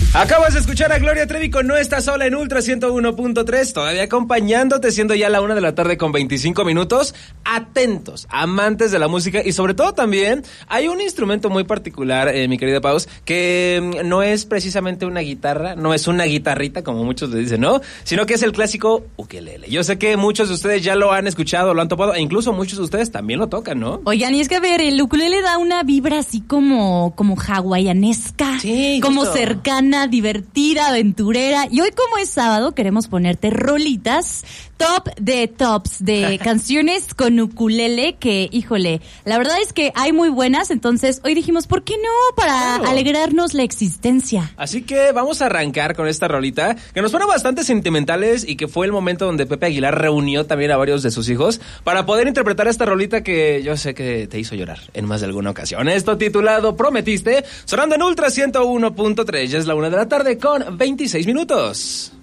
Acabas de escuchar a Gloria Trevi con No Estás Sola en Ultra 101.3, todavía acompañándote, siendo ya la 1 de la tarde con 25 minutos. Atentos, amantes de la música, y sobre todo también hay un instrumento muy particular, mi querida Paus, que no es precisamente una guitarra, no es una guitarrita como muchos le dicen, ¿no? Sino que es el clásico ukelele. Yo sé que muchos de ustedes ya lo han escuchado, lo han topado, e incluso muchos de ustedes también lo tocan, ¿no? Oigan, y es que a ver, el ukulele da una vibra así como hawaianesca, sí, como justo. cercana, divertida, aventurera. Y hoy, como es sábado, queremos ponerte rolitas top de tops de canciones con ukulele que, híjole, la verdad es que hay muy buenas. Entonces hoy dijimos, ¿por qué no? Para alegrarnos la existencia. Así que vamos a arrancar con esta rolita que nos fueron bastante sentimentales, y que fue el momento donde Pepe Aguilar reunió también a varios de sus hijos para poder interpretar esta rolita que yo sé que te hizo llorar en más de alguna ocasión. Esto titulado Prometiste, sonando en Ultra 101.3. Ya es la 1 de la tarde con 26 minutos.